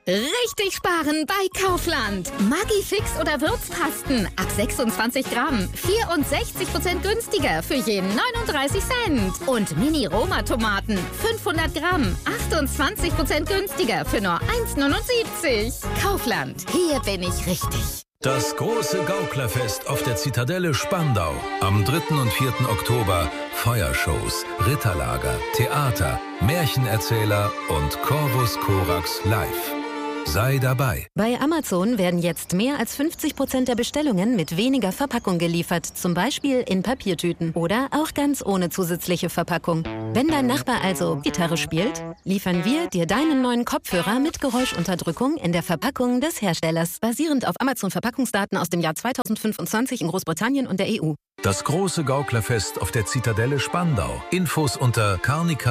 Richtig sparen bei Kaufland. Maggi-Fix oder Würzpasten ab 26 Gramm. 64% günstiger für jeden 39 Cent. Und Mini-Roma-Tomaten 500 Gramm. 28% günstiger für nur 1,79. Kaufland. Hier bin ich richtig. Das große Gauklerfest auf der Zitadelle Spandau. Am 3. und 4. Oktober Feuershows, Ritterlager, Theater, Märchenerzähler und Corvus Corax live. Sei dabei. Bei Amazon werden jetzt mehr als 50% der Bestellungen mit weniger Verpackung geliefert. Zum Beispiel in Papiertüten oder auch ganz ohne zusätzliche Verpackung. Wenn dein Nachbar also Gitarre spielt, liefern wir dir deinen neuen Kopfhörer mit Geräuschunterdrückung in der Verpackung des Herstellers. Basierend auf Amazon-Verpackungsdaten aus dem Jahr 2025 in Großbritannien und der EU. Das große Gauklerfest auf der Zitadelle Spandau. Infos unter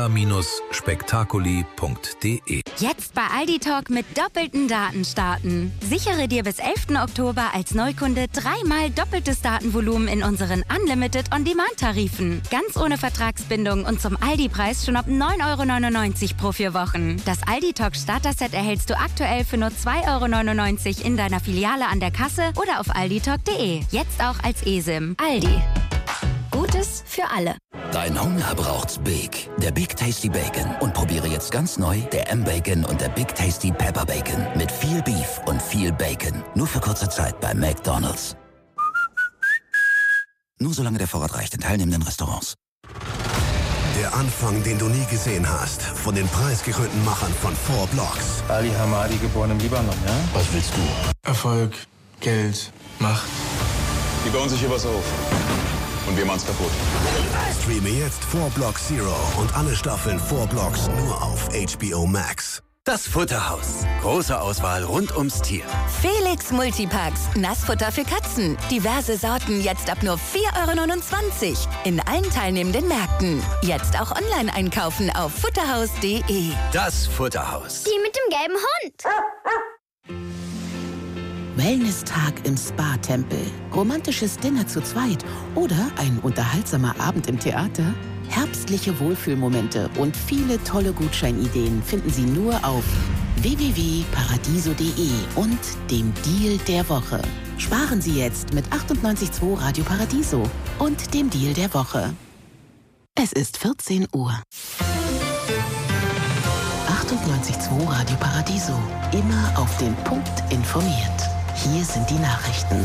carnica-spektakuli.de. Jetzt bei Aldi Talk mit doppelten Daten starten. Sichere dir bis 11. Oktober als Neukunde 3-mal doppeltes Datenvolumen in unseren Unlimited On-Demand-Tarifen. Ganz ohne Vertragsbindung und zum Aldi-Preis schon ab 9,99 € pro 4 Wochen. Das Aldi Talk Starter-Set erhältst du aktuell für nur 2,99 € in deiner Filiale an der Kasse oder auf alditalk.de. Jetzt auch als eSIM. Aldi. Gutes für alle. Dein Hunger braucht's Big. Der Big Tasty Bacon. Und probiere jetzt ganz neu der M-Bacon und der Big Tasty Pepper Bacon. Mit viel Beef und viel Bacon. Nur für kurze Zeit bei McDonald's. Nur solange der Vorrat reicht in teilnehmenden Restaurants. Der Anfang, den du nie gesehen hast. Von den preisgekrönten Machern von 4 Blocks. Ali Hamadi, geboren im Libanon, ja? Was willst du? Erfolg, Geld, Macht. Die bauen sich hier was auf. Und wir machen's kaputt. Streame jetzt 4 Blocks Zero und alle Staffeln 4 Blocks nur auf HBO Max. Das Futterhaus. Große Auswahl rund ums Tier. Felix Multipacks. Nassfutter für Katzen. Diverse Sorten jetzt ab nur 4,29 € in allen teilnehmenden Märkten. Jetzt auch online einkaufen auf futterhaus.de. Das Futterhaus. Die mit dem gelben Hund. Wellness-Tag im Spa-Tempel, romantisches Dinner zu zweit oder ein unterhaltsamer Abend im Theater? Herbstliche Wohlfühlmomente und viele tolle Gutscheinideen finden Sie nur auf www.paradiso.de und dem Deal der Woche. Sparen Sie jetzt mit 98.2 Radio Paradiso und dem Deal der Woche. Es ist 14 Uhr. 98.2 Radio Paradiso. Immer auf den Punkt informiert. Hier sind die Nachrichten.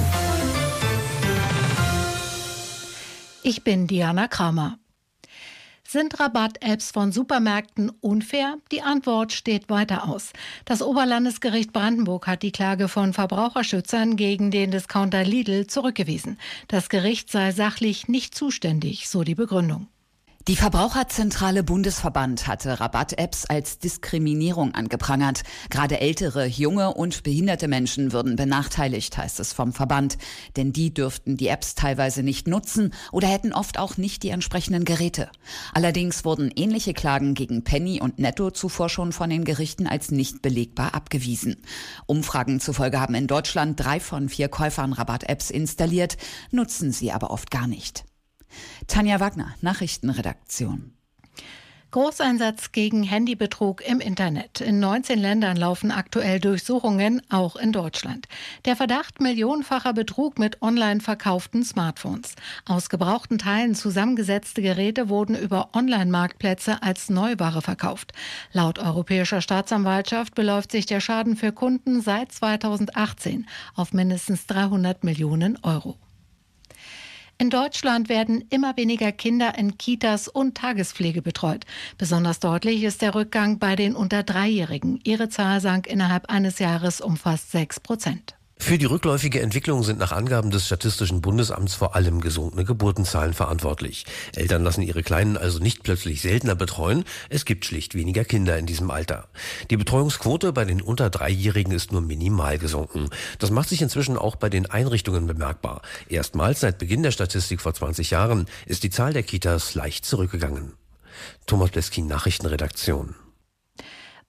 Ich bin Diana Kramer. Sind Rabatt-Apps von Supermärkten unfair? Die Antwort steht weiter aus. Das Oberlandesgericht Brandenburg hat die Klage von Verbraucherschützern gegen den Discounter Lidl zurückgewiesen. Das Gericht sei sachlich nicht zuständig, so die Begründung. Die Verbraucherzentrale Bundesverband hatte Rabatt-Apps als Diskriminierung angeprangert. Gerade ältere, junge und behinderte Menschen würden benachteiligt, heißt es vom Verband. Denn die dürften die Apps teilweise nicht nutzen oder hätten oft auch nicht die entsprechenden Geräte. Allerdings wurden ähnliche Klagen gegen Penny und Netto zuvor schon von den Gerichten als nicht belegbar abgewiesen. Umfragen zufolge haben in Deutschland 3 von 4 Käufern Rabatt-Apps installiert, nutzen sie aber oft gar nicht. Tanja Wagner, Nachrichtenredaktion. Großeinsatz gegen Handybetrug im Internet. In 19 Ländern laufen aktuell Durchsuchungen, auch in Deutschland. Der Verdacht millionenfacher Betrug mit online verkauften Smartphones. Aus gebrauchten Teilen zusammengesetzte Geräte wurden über Online-Marktplätze als Neuware verkauft. Laut Europäischer Staatsanwaltschaft beläuft sich der Schaden für Kunden seit 2018 auf mindestens 300 Millionen Euro. In Deutschland werden immer weniger Kinder in Kitas und Tagespflege betreut. Besonders deutlich ist der Rückgang bei den unter 3-Jährigen. Ihre Zahl sank innerhalb eines Jahres um fast 6%. Für die rückläufige Entwicklung sind nach Angaben des Statistischen Bundesamts vor allem gesunkene Geburtenzahlen verantwortlich. Eltern lassen ihre Kleinen also nicht plötzlich seltener betreuen. Es gibt schlicht weniger Kinder in diesem Alter. Die Betreuungsquote bei den unter 3-Jährigen ist nur minimal gesunken. Das macht sich inzwischen auch bei den Einrichtungen bemerkbar. Erstmals seit Beginn der Statistik vor 20 Jahren ist die Zahl der Kitas leicht zurückgegangen. Thomas Bleskin, Nachrichtenredaktion.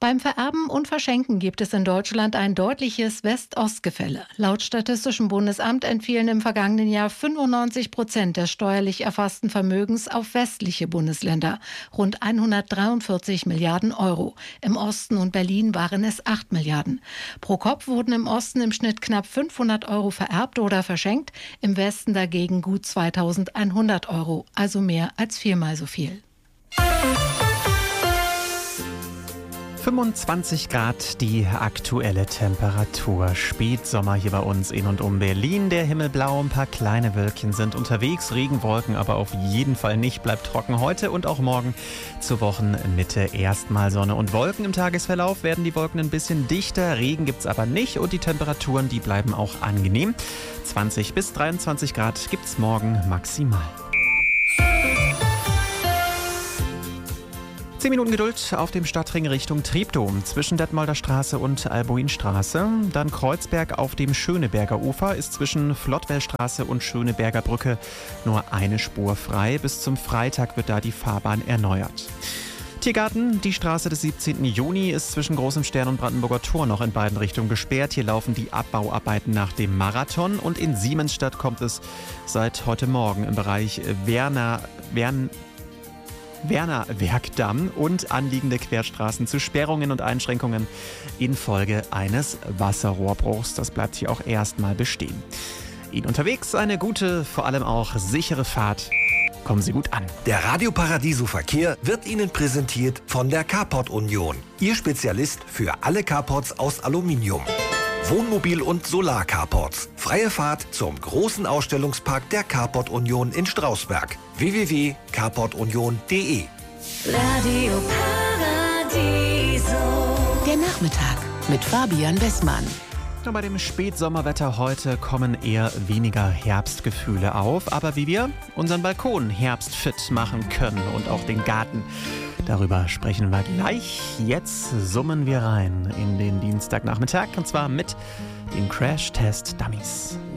Beim Vererben und Verschenken gibt es in Deutschland ein deutliches West-Ost-Gefälle. Laut Statistischem Bundesamt entfielen im vergangenen Jahr 95% des steuerlich erfassten Vermögens auf westliche Bundesländer, rund 143 Milliarden Euro. Im Osten und Berlin waren es 8 Milliarden. Pro Kopf wurden im Osten im Schnitt knapp 500 Euro vererbt oder verschenkt, im Westen dagegen gut 2100 Euro, also mehr als viermal so viel. 25 Grad die aktuelle Temperatur. Spätsommer hier bei uns in und um Berlin. Der Himmel blau, ein paar kleine Wölkchen sind unterwegs. Regenwolken aber auf jeden Fall nicht. Bleibt trocken heute und auch morgen zur Wochenmitte. Erstmal Sonne und Wolken. Im Tagesverlauf werden die Wolken ein bisschen dichter. Regen gibt's aber nicht und die Temperaturen, die bleiben auch angenehm. 20 bis 23 Grad gibt's morgen maximal. 10 Minuten Geduld auf dem Stadtring Richtung Treptow. Zwischen Detmolder Straße und Albuinstraße. Dann Kreuzberg auf dem Schöneberger Ufer ist zwischen Flottwellstraße und Schöneberger Brücke nur eine Spur frei. Bis zum Freitag wird da die Fahrbahn erneuert. Tiergarten, die Straße des 17. Juni ist zwischen Großem Stern und Brandenburger Tor noch in beiden Richtungen gesperrt. Hier laufen die Abbauarbeiten nach dem Marathon. Und in Siemensstadt kommt es seit heute Morgen im Bereich Werner-Werkdamm und anliegende Querstraßen zu Sperrungen und Einschränkungen infolge eines Wasserrohrbruchs. Das bleibt hier auch erstmal bestehen. Ihnen unterwegs eine gute, vor allem auch sichere Fahrt. Kommen Sie gut an. Der Radio Paradiso Verkehr wird Ihnen präsentiert von der Carport Union. Ihr Spezialist für alle Carports aus Aluminium. Wohnmobil- und Solar-Carports. Freie Fahrt zum großen Ausstellungspark der Carport Union in Strausberg. www.carportunion.de. Radio Paradiso. Der Nachmittag mit Fabian Westmann. Bei dem Spätsommerwetter heute kommen eher weniger Herbstgefühle auf. Aber wie wir unseren Balkon herbstfit machen können und auch den Garten, darüber sprechen wir gleich. Jetzt summen wir rein in den Dienstagnachmittag und zwar mit den Crash-Test-Dummies.